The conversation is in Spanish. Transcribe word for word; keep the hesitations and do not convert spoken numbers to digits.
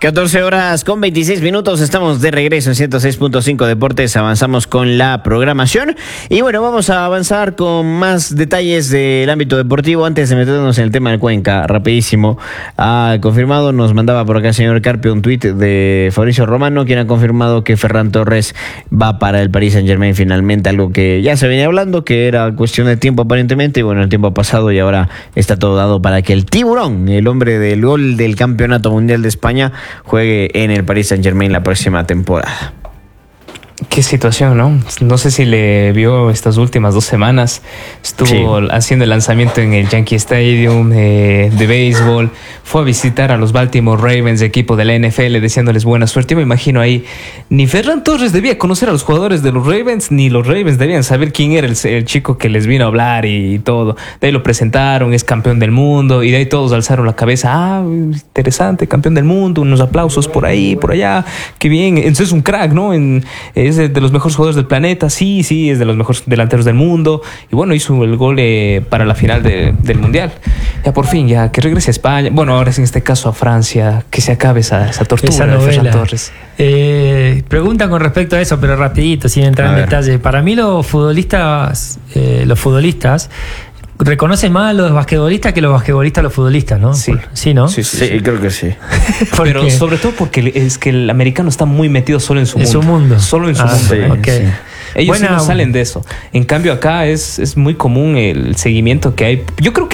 catorce horas con veintiséis minutos, estamos de regreso en ciento seis punto cinco Deportes, avanzamos con la programación y bueno, vamos a avanzar con más detalles del ámbito deportivo. Antes de meternos en el tema del Cuenca, rapidísimo, ha confirmado, nos mandaba por acá el señor Carpio un tuit de Fabricio Romano, quien ha confirmado que Ferran Torres va para el Paris Saint-Germain finalmente, algo que ya se venía hablando, que era cuestión de tiempo aparentemente, y bueno, el tiempo ha pasado y ahora está todo dado para que el tiburón, el hombre del gol del Campeonato Mundial de España, juegue en el Paris Saint-Germain la próxima temporada. Qué situación, ¿no? No sé si le vio estas últimas dos semanas. Estuvo sí. haciendo el lanzamiento en el Yankee Stadium eh, de béisbol. Fue a visitar a los Baltimore Ravens, equipo de la N F L, deseándoles buena suerte. Yo me imagino ahí, ni Ferran Torres debía conocer a los jugadores de los Ravens, ni los Ravens debían saber quién era el, el chico que les vino a hablar y, y todo. De ahí lo presentaron, es campeón del mundo, y de ahí todos alzaron la cabeza. Ah, interesante, campeón del mundo, unos aplausos por ahí, por allá. Qué bien, entonces es un crack, ¿no? En, es de los mejores jugadores del planeta, sí, sí, es de los mejores delanteros del mundo, y bueno, hizo el gol eh, para la final de, del Mundial. Ya por fin, ya que regrese a España, bueno, ahora en este caso a Francia, que se acabe esa, esa tortura esa de Ferran Torres. Eh, preguntan con respecto a eso, pero rapidito, sin entrar a en ver. detalle. Para mí los futbolistas, eh, los futbolistas reconocen más a los basquetbolistas que los basquetbolistas a los futbolistas, ¿no? Sí, sí, ¿no? Sí, sí, sí, creo que sí. Pero sobre todo porque es que el americano está muy metido solo en su en mundo. Su mundo. Solo en su ah, mundo. Sí, ¿eh? okay. Sí. Ellos Buena, sí no salen de eso. En cambio acá es, es muy común el seguimiento que hay. Yo creo que